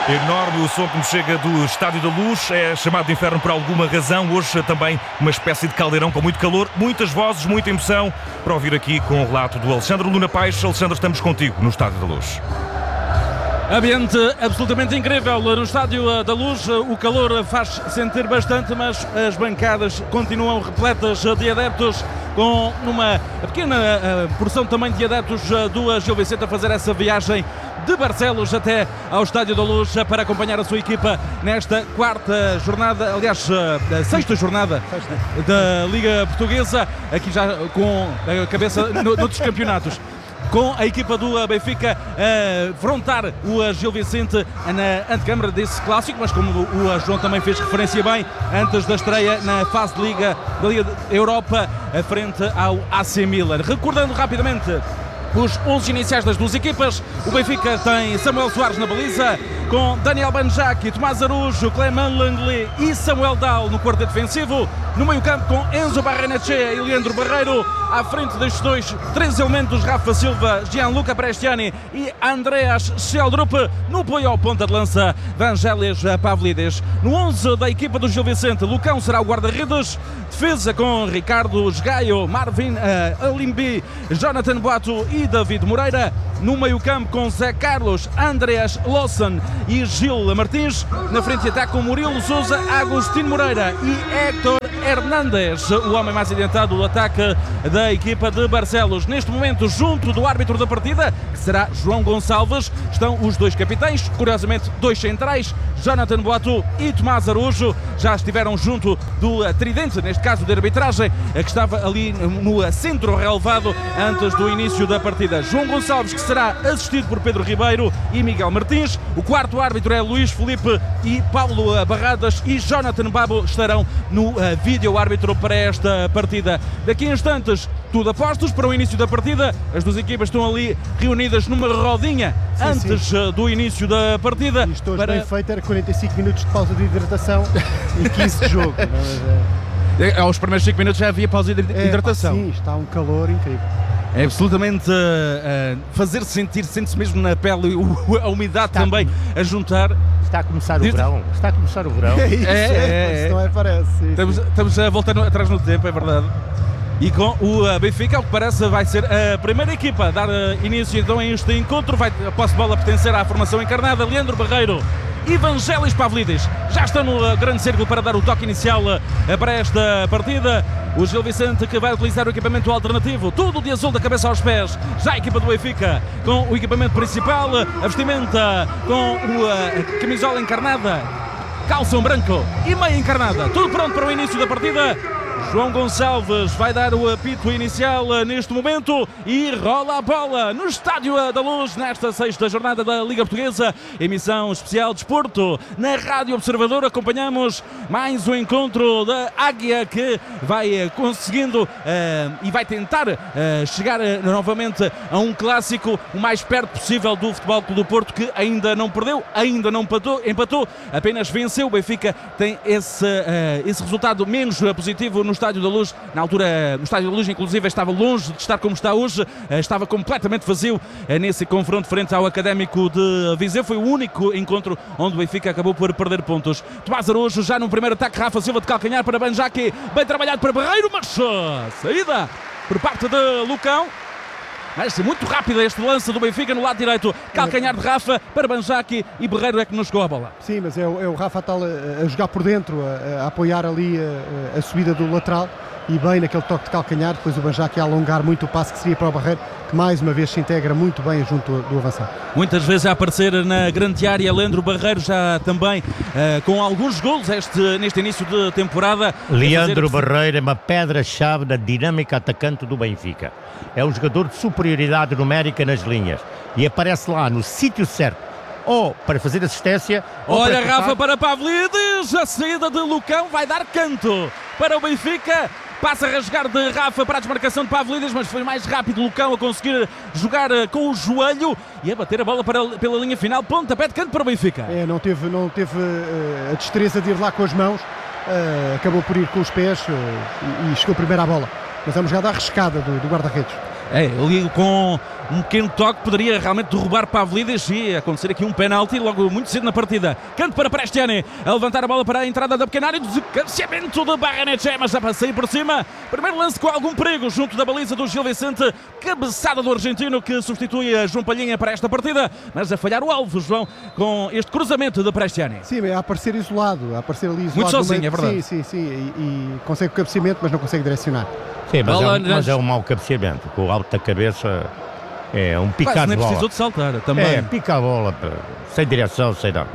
Enorme o som que nos chega do Estádio da Luz. É chamado de inferno por alguma razão. Hoje também uma espécie de caldeirão com muito calor, muitas vozes, muita emoção para ouvir aqui com o relato do Alexandre Luna Paes. Alexandre, estamos contigo no Estádio da Luz. Ambiente absolutamente incrível no Estádio da Luz. O calor faz sentir bastante, mas as bancadas continuam repletas de adeptos, com uma pequena porção também de adeptos do Gil Vicente a fazer essa viagem de Barcelos até ao Estádio da Luz para acompanhar a sua equipa nesta quarta jornada, aliás, a sexta jornada da Liga Portuguesa, aqui já com a cabeça noutros campeonatos. Com a equipa do Benfica a afrontar o Gil Vicente na antecâmara desse clássico, mas como o João também fez referência bem, antes da estreia na fase de Liga da Liga Europa, frente ao AC Milan. Recordando rapidamente os 11 iniciais das duas equipas, o Benfica tem Samuel Soares na baliza, com Daniel Banjac, Tomás Araújo, Clément Lenglet e Samuel Dal no quarteto defensivo. No meio-campo com Enzo Barrenechea e Leandro Barreiro. À frente destes três elementos, Rafa Silva, Gianluca Prestiani e Andreas Schieldrup. No apoio ao ponta de lança, Vangelis Pavlidis. No 11 da equipa do Gil Vicente, Lucão será o guarda-redes. Defesa com Ricardo Esgaio, Marvin Alimbi, Jonathan Boato e David Moreira. No meio-campo com Zé Carlos, Andreas Lawson e Gil Martins. Na frente de ataque com Murilo Sousa, Agostinho Moreira e Héctor Hernández, o homem mais adiantado do ataque da equipa de Barcelos. Neste momento, junto do árbitro da partida, que será João Gonçalves, estão os dois capitães, curiosamente dois centrais, Jonathan Boato e Tomás Araújo. Já estiveram junto do tridente, neste caso de arbitragem, que estava ali no centro relevado antes do início da partida. João Gonçalves, que será assistido por Pedro Ribeiro e Miguel Martins. O quarto árbitro é Luís Felipe e Paulo Barradas, e Jonathan Babo estarão no vídeo árbitro para esta partida. Daqui a instantes, tudo a postos para o início da partida. As duas equipas estão ali reunidas numa rodinha antes do início da partida. Isto hoje bem feito era 45 minutos de pausa de hidratação e 15 de jogo. Aos primeiros 5 minutos já havia pausa de hidratação. Sim, está um calor incrível. É absolutamente fazer-se sentir, sente-se mesmo na pele a umidade também a juntar. Está a começar o verão. Está a começar o verão. É isso, não é? Parece. Estamos a voltar atrás no tempo, é verdade. E com o Benfica, ao que parece, vai ser a primeira equipa a dar início então a este encontro. A posse de bola pertencer à formação encarnada. Leandro Barreiro e Vangelis Pavlidis já estão no grande círculo para dar o toque inicial para esta partida. O Gil Vicente, que vai utilizar o equipamento alternativo, tudo de azul da cabeça aos pés. Já a equipa do Benfica com o equipamento principal, a vestimenta com a camisola encarnada, calção branco e meia encarnada. Tudo pronto para o início da partida. João Gonçalves vai dar o apito inicial neste momento e rola a bola no Estádio da Luz nesta sexta jornada da Liga Portuguesa. Emissão especial de desporto na Rádio Observador. Acompanhamos mais um encontro da Águia, que vai conseguindo e vai tentar chegar novamente a um clássico o mais perto possível do Futebol Clube do Porto, que ainda não perdeu, ainda não empatou, apenas venceu. O Benfica tem esse resultado menos positivo no Estádio da Luz. Na altura, no Estádio da Luz, inclusive, estava longe de estar como está hoje, estava completamente vazio nesse confronto frente ao Académico de Viseu. Foi o único encontro onde o Benfica acabou por perder pontos. Tomás Araújo já no primeiro ataque, Rafa Silva de calcanhar para Banjac, bem trabalhado para Barreiro, mas saída por parte de Lucão. Mas muito rápido este lance do Benfica no lado direito, calcanhar de Rafa para Banjac e Barreiro é que não chegou a bola. Sim, mas é o Rafa tal a jogar por dentro, a apoiar ali a subida do lateral, e bem naquele toque de calcanhar, depois o Banjac a alongar muito o passe que seria para o Barreiro, que mais uma vez se integra muito bem junto do avançado. Muitas vezes a aparecer na grande área, Leandro Barreiro já também com alguns golos neste início de temporada. Leandro Barreiro é uma pedra-chave da dinâmica atacante do Benfica. É um jogador de superioridade numérica nas linhas e aparece lá no sítio certo, ou para fazer assistência. Olha, Rafa para Pavlidis, a saída de Lucão vai dar canto para o Benfica. Passa a rasgar de Rafa para a desmarcação de Pavlidis, mas foi mais rápido Lucão a conseguir jogar com o joelho e a bater a bola pela linha final. Pontapé de canto para o Benfica. Não teve a destreza de ir lá com as mãos, acabou por ir com os pés e chegou primeiro à bola. Mas é uma jogada arriscada do guarda-redes. Ali com um pequeno toque poderia realmente derrubar Pavlidis e acontecer aqui um penalti logo muito cedo na partida. Canto para Prestiani, a levantar a bola para a entrada da pequena área, cabeceamento de Barrenetxea, mas já para sair por cima. Primeiro lance com algum perigo junto da baliza do Gil Vicente, cabeçada do argentino que substitui a João Palhinha para esta partida, mas a falhar o alvo, João, com este cruzamento de Prestiani. Sim, é a aparecer isolado, a aparecer ali isolado. Muito sozinho, é verdade. Sim, e consegue o cabeceamento, mas não consegue direcionar. Sim, mas é um mau cabeceamento, com o alto da cabeça. É um picar de bola. Nem precisou de saltar também. É, pica a bola, sem direção, sem nada.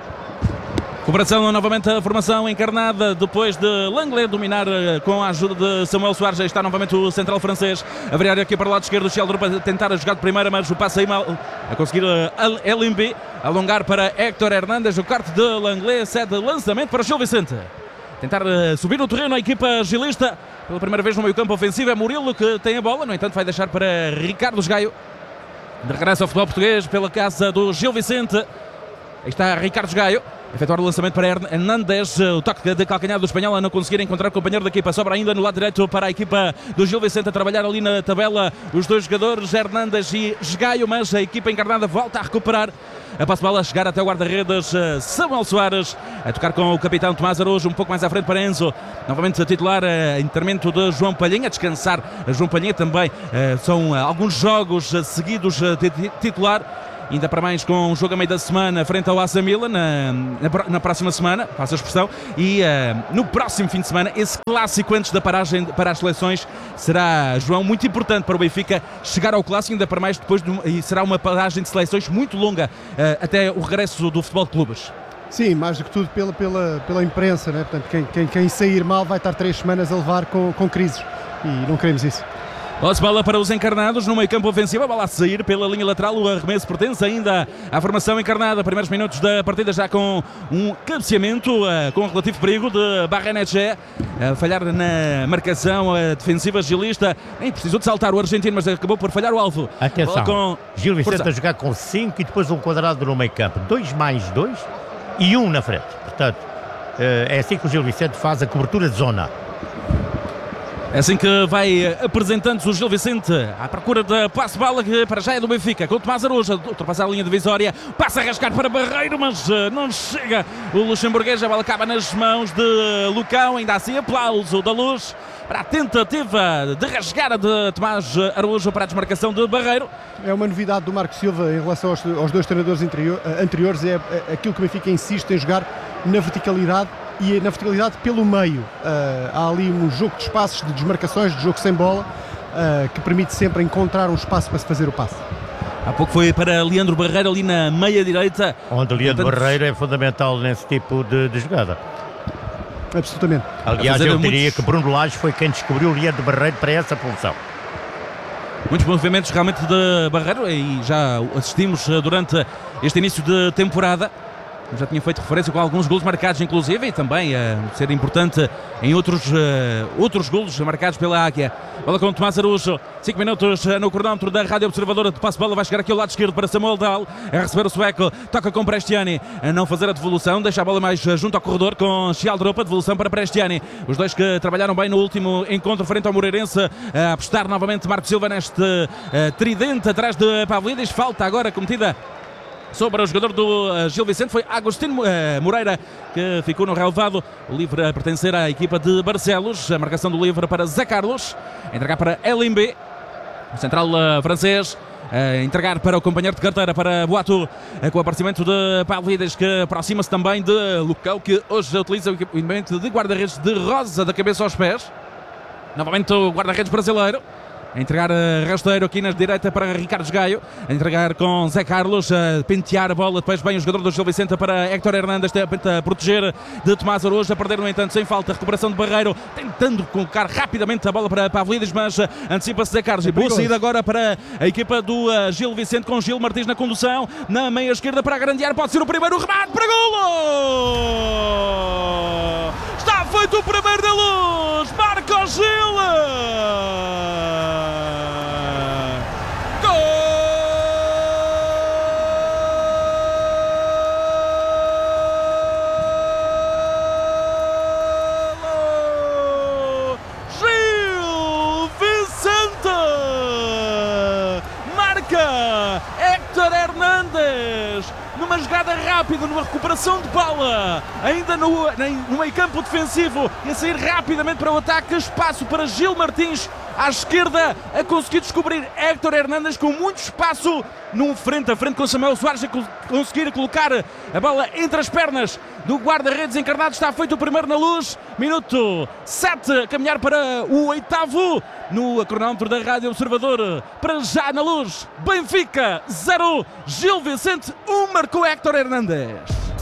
Cooperação, novamente a formação encarnada depois de Langlais dominar com a ajuda de Samuel Soares. Já está novamente o central francês a virar aqui para o lado esquerdo. O Sheldrup a tentar a jogar de primeira, mas o passe aí mal a conseguir LMB, alongar para Héctor Hernández. O corte de Langlais cede lançamento para Gil Vicente. Tentar subir no terreno a equipa gilista. Pela primeira vez no meio campo ofensivo é Murilo que tem a bola. No entanto vai deixar para Ricardo Gaio. De regresso ao futebol português pela casa do Gil Vicente. Aí está Ricardo Gaio. Efetuar o lançamento para Hernández. O toque de calcanhar do espanhol a não conseguir encontrar o companheiro da equipa. Sobra ainda no lado direito para a equipa do Gil Vicente a trabalhar ali na tabela. Os dois jogadores, Hernández e Gaio, mas a equipa encarnada volta a recuperar. A passe bola a chegar até o guarda-redes Samuel Soares, a tocar com o capitão Tomás Araújo, um pouco mais à frente para Enzo. Novamente a titular, intermento de João Palhinha, a descansar João Palhinha também. São alguns jogos seguidos de titular. Ainda para mais com um jogo a meio da semana frente ao AC Milan na próxima semana, faço a expressão, e no próximo fim de semana, esse clássico antes da paragem para as seleções será, João, muito importante para o Benfica chegar ao clássico, ainda para mais depois e será uma paragem de seleções muito longa até o regresso do futebol de clubes. Sim, mais do que tudo pela imprensa, né? Portanto, quem sair mal vai estar 3 semanas a levar com crises e não queremos isso. Bola para os encarnados no meio campo ofensivo, a bola a sair pela linha lateral, o arremesso pertence ainda à formação encarnada. Primeiros minutos da partida já com um cabeceamento com relativo perigo de Barrenetxea, a falhar na marcação defensiva gilista. Nem precisou de saltar o argentino, mas acabou por falhar o alvo. Atenção, Gil Vicente a jogar com 5 e depois um quadrado no meio campo, 2 mais 2 e 1 na frente. Portanto, é assim que o Gil Vicente faz a cobertura de zona. É assim que vai apresentando-se o Gil Vicente à procura da passe-bola que para já é do Benfica, com o Tomás Araújo, ultrapassar a linha divisória, passa a rascar para Barreiro, mas não chega o luxemburguês, a bola acaba nas mãos de Lucão, ainda assim aplauso da Luz para a tentativa de rasgar de Tomás Araújo para a desmarcação de Barreiro. É uma novidade do Marco Silva em relação aos dois treinadores anteriores, é aquilo que o Benfica insiste em jogar na verticalidade e na verticalidade pelo meio. Há ali um jogo de espaços, de desmarcações, de jogo sem bola, que permite sempre encontrar um espaço para se fazer o passe. Há pouco foi para Leandro Barreiro ali na meia-direita. Onde Leandro Barreiro é fundamental nesse tipo de jogada. Absolutamente. Aliás, eu diria que Bruno Lage foi quem descobriu o Leandro Barreiro para essa função. Muitos movimentos realmente de Barreiro e já assistimos durante este início de temporada. Já tinha feito referência com alguns golos marcados, inclusive, e também ser importante em outros golos marcados pela Águia. Bola com Tomás Araújo, 5 minutos no cronómetro da Rádio Observadora de passe-bola, vai chegar aqui ao lado esquerdo para Samuel Dahl, a receber o sueco, toca com Prestiani, a não fazer a devolução, deixa a bola mais junto ao corredor com Sheldrup, a devolução para Prestiani. Os dois que trabalharam bem no último encontro frente ao Moreirense, a apostar novamente Marco Silva neste tridente atrás de Pavlidis. Falta agora cometida sobre o jogador do Gil Vicente, foi Agostinho Moreira que ficou no relevado. O livre a pertencer à equipa de Barcelos, a marcação do livre para Zé Carlos, a entregar para LMB, o central francês, a entregar para o companheiro de carteira, para Boato, com o aparecimento de Pavlidis, que aproxima-se também de Lucão, que hoje utiliza o equipamento de guarda-redes de rosa da cabeça aos pés. Novamente o guarda-redes brasileiro. A entregar rasteiro aqui na direita para Ricardo Gaio, a entregar com Zé Carlos, a pentear a bola, depois vem o jogador do Gil Vicente para Héctor Hernández, tenta proteger de Tomás Araújo, a perder no entanto sem falta, recuperação de Barreiro, tentando colocar rapidamente a bola para Pavlidis, mas antecipa-se Zé Carlos, e boa saída agora para a equipa do Gil Vicente, com Gil Martins na condução, na meia esquerda para agrandear, pode ser o primeiro remate para golo! Está feito o primeiro da Luz, Marco Gil! numa jogada rápida, numa recuperação de bola, ainda no meio campo defensivo, e a sair rapidamente para o ataque, espaço para Gil Martins à esquerda, a conseguir descobrir Héctor Hernández com muito espaço, num frente a frente com Samuel Soares, a conseguir colocar a bola entre as pernas do guarda-redes encarnado. Está feito o primeiro na Luz, minuto 7, a caminhar para o 8º no cronómetro da Rádio Observador. Para já na Luz, Benfica 0, Gil Vicente 1, marcou Héctor Hernández.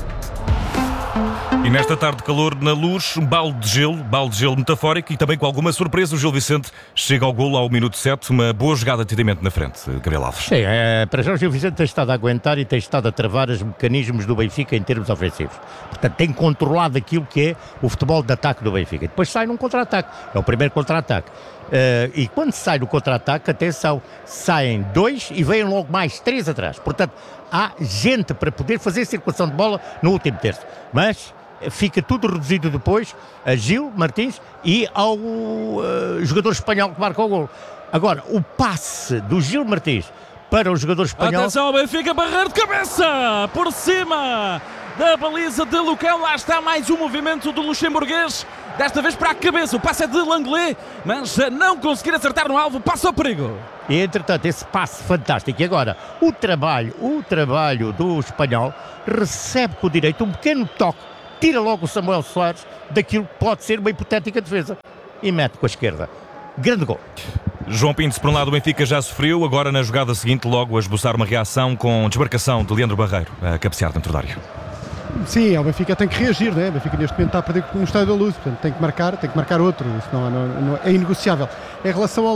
E nesta tarde de calor na Luz, um balde de gelo metafórico, e também com alguma surpresa o Gil Vicente chega ao golo ao minuto 7, uma boa jogada de atendimento na frente, Gabriel Alves. Sim, para já o Gil Vicente tem estado a aguentar e tem estado a travar os mecanismos do Benfica em termos ofensivos. Portanto, tem controlado aquilo que é o futebol de ataque do Benfica. E depois sai num contra-ataque, é o primeiro contra-ataque. E quando sai no contra-ataque, atenção, saem 2 e vêm logo mais 3 atrás. Portanto, há gente para poder fazer circulação de bola no último terço. Mas fica tudo reduzido depois a Gil Martins e ao jogador espanhol que marca o gol. Agora, o passe do Gil Martins para o jogador espanhol... Atenção ao Benfica, barreiro de cabeça por cima da baliza de Lucão. Lá está mais um movimento do luxemburguês, desta vez para a cabeça. O passe é de Langlais, mas não conseguir acertar no alvo, passa ao perigo. E entretanto, esse passe fantástico. E agora, o trabalho do espanhol recebe com o direito um pequeno toque, tira logo o Samuel Soares daquilo que pode ser uma hipotética defesa e mete com a esquerda. Grande gol. João Pinto, por um lado o Benfica já sofreu, agora na jogada seguinte logo a esboçar uma reação com desmarcação de Leandro Barreiro a cabecear dentro da área. Sim, o Benfica tem que reagir, né? O Benfica neste momento está a perder no Estádio da Luz, portanto tem que marcar outro, isso não é inegociável. Em relação ao